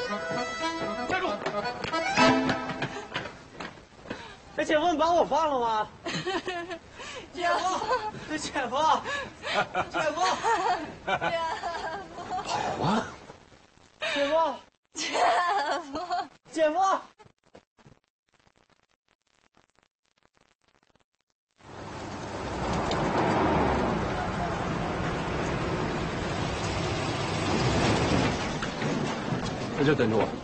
站住！这姐夫，你把我放了吗？姐夫，这姐夫，姐夫， 跑啊！ 姐夫，姐夫。 在这等着我。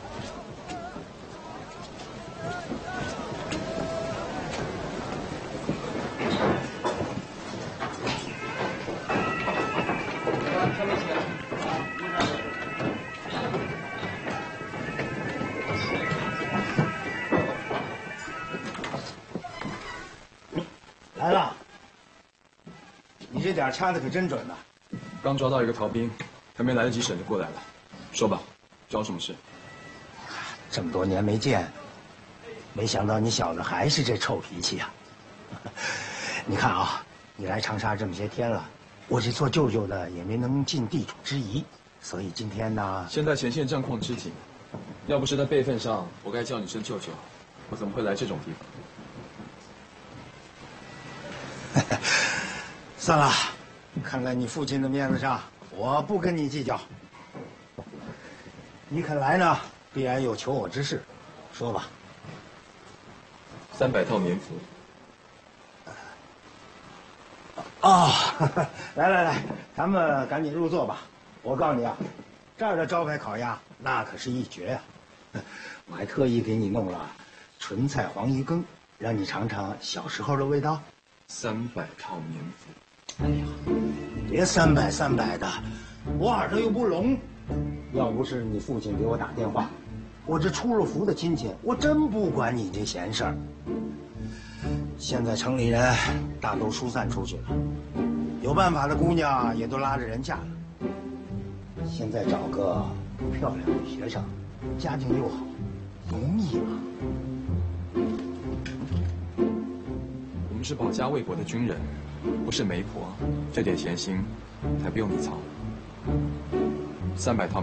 来了，你这点掐的可真准呐！ 刚抓到一个逃兵，还没来得及审就过来了。说吧，找什么事？ 这么多年没见，没想到你小子还是这臭脾气啊！你看啊，你来长沙这么些天了，我这做舅舅的也没能尽地主之谊，所以今天呢， 现在前线战况吃紧，要不是在辈分上，我该叫你声舅舅，我怎么会来这种地方？ 算了，看在你父亲的面子上，我不跟你计较。你肯来呢，必然有求我之事，说吧。 300套棉服。 哦，来，咱们赶紧入座吧。我告诉你啊，这儿的招牌烤鸭那可是一绝啊！我还特意给你弄了纯菜黄鱼羹，让你尝尝小时候的味道。 300套棉服。 哎呀，别300的，我耳朵又不聋。要不是你父亲给我打电话，我这出了府的亲戚，我真不管你这闲事儿。现在城里人大都疏散出去了，有办法的姑娘也都拉着人嫁了。现在找个漂亮的学生，家境又好，容易吗？ 我们是保家卫国的军人，不是媒婆，这点闲心还不用你操。300套。